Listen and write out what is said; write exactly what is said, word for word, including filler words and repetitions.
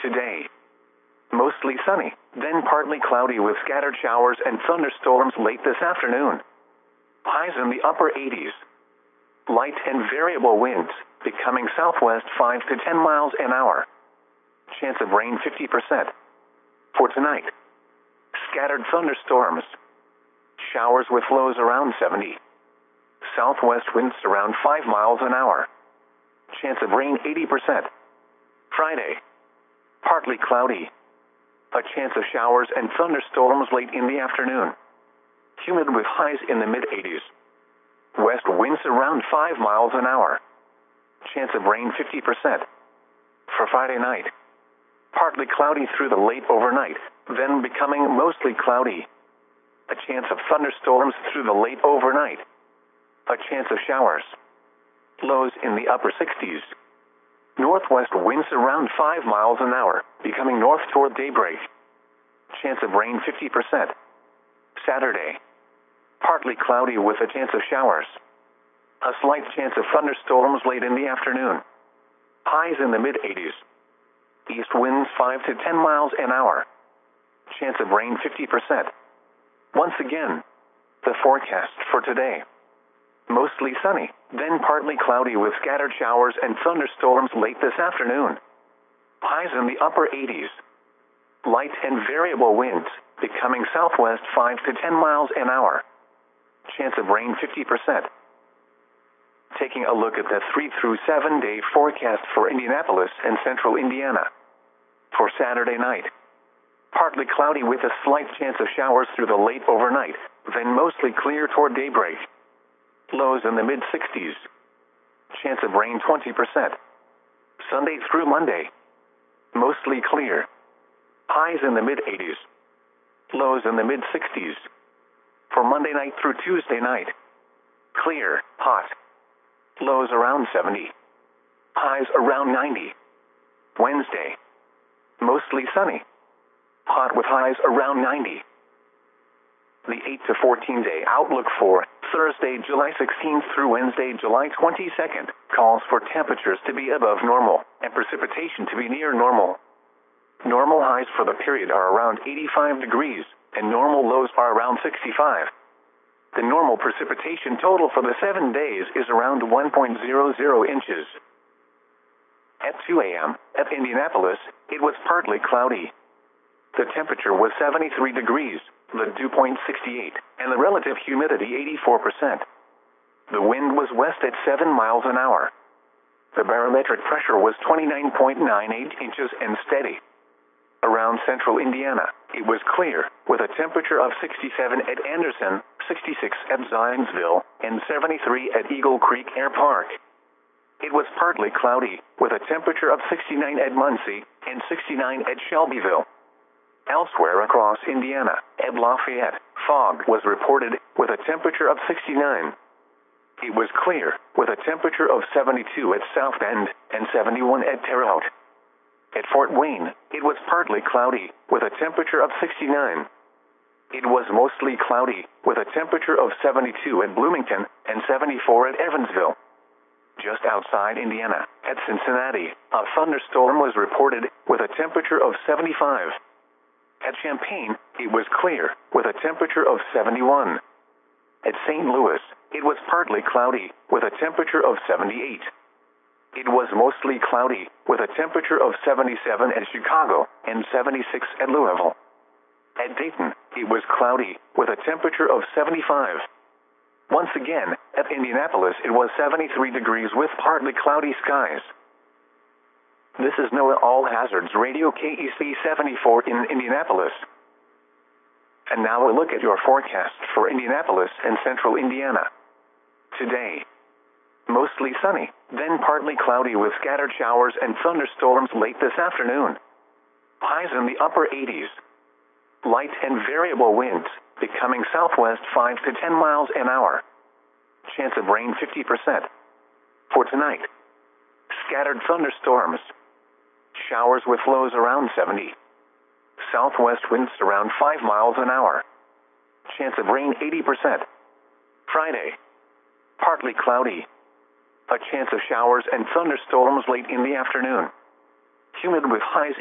Today, mostly sunny, then partly cloudy with scattered showers and thunderstorms late this afternoon. Highs in the upper eighties. Light and variable winds, becoming southwest five to ten miles an hour. Chance of rain fifty percent. For tonight, scattered thunderstorms. Showers with lows around seventy. Southwest winds around five miles an hour. Chance of rain eighty percent. Friday, partly cloudy. A chance of showers and thunderstorms late in the afternoon. Humid with highs in the mid-eighties. West winds around five miles an hour. Chance of rain fifty percent. For Friday night, partly cloudy through the late overnight, then becoming mostly cloudy. A chance of thunderstorms through the late overnight. A chance of showers. Lows in the upper sixties. Northwest winds around five miles an hour, becoming north toward daybreak. Chance of rain fifty percent. Saturday, partly cloudy with a chance of showers. A slight chance of thunderstorms late in the afternoon. Highs in the mid-eighties. East winds five to ten miles an hour. Chance of rain fifty percent. Once again, the forecast for today. Mostly sunny, then partly cloudy with scattered showers and thunderstorms late this afternoon. Highs in the upper eighties. Light and variable winds, becoming southwest five to ten miles an hour. Chance of rain fifty percent. Taking a look at the three through seven day forecast for Indianapolis and central Indiana. For Saturday night, partly cloudy with a slight chance of showers through the late overnight, then mostly clear toward daybreak. Lows in the mid-sixties. Chance of rain twenty percent. Sunday through Monday, mostly clear. Highs in the mid-eighties. Lows in the mid-sixties. For Monday night through Tuesday night, clear, hot. Lows around seventy. Highs around ninety. Wednesday, mostly sunny. Hot with highs around ninety. The eight to fourteen day outlook for Thursday, July sixteenth through Wednesday, July twenty-second, calls for temperatures to be above normal and precipitation to be near normal. Normal highs for the period are around eighty-five degrees, and normal lows are around sixty-five. The normal precipitation total for the seven days is around one point zero zero inches. At two a m, at Indianapolis, it was partly cloudy. The temperature was seventy-three degrees, the dew point sixty-eight, and the relative humidity eighty-four percent. The wind was west at seven miles an hour. The barometric pressure was twenty-nine point nine eight inches and steady. Around central Indiana, it was clear, with a temperature of sixty-seven at Anderson, sixty-six at Zionsville, and seventy-three at Eagle Creek Air Park. It was partly cloudy, with a temperature of sixty-nine at Muncie and sixty-nine at Shelbyville. Elsewhere across Indiana, at Lafayette, fog was reported, with a temperature of sixty-nine. It was clear, with a temperature of seventy-two at South Bend and seventy-one at Terre Haute. At Fort Wayne, it was partly cloudy, with a temperature of sixty-nine. It was mostly cloudy, with a temperature of seventy-two at Bloomington and seventy-four at Evansville. Just outside Indiana, at Cincinnati, a thunderstorm was reported, with a temperature of seventy-five. At Champaign, it was clear, with a temperature of seventy-one. At Saint Louis, it was partly cloudy, with a temperature of seventy-eight. It was mostly cloudy, with a temperature of seventy-seven at Chicago and seventy-six at Louisville. At Dayton, it was cloudy, with a temperature of seventy-five. Once again, at Indianapolis, it was seventy-three degrees with partly cloudy skies. This is NOAA All Hazards Radio K E C seventy-four in Indianapolis. And now a look at your forecast for Indianapolis and central Indiana. Today, mostly sunny, then partly cloudy with scattered showers and thunderstorms late this afternoon. Highs in the upper eighties. Light and variable winds, becoming southwest five to ten miles an hour. Chance of rain fifty percent. For tonight, scattered thunderstorms. Showers with lows around seventy. Southwest winds around five miles an hour. Chance of rain eighty percent. Friday, partly cloudy. A chance of showers and thunderstorms late in the afternoon. Humid with highs